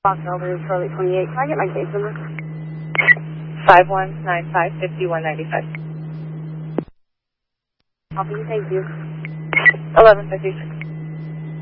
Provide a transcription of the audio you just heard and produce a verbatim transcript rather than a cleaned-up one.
Fox Elder, Charlie twenty-eight. Can I get my case number? five one nine five, five one nine five. Copy, thank you. eleven fifty-six.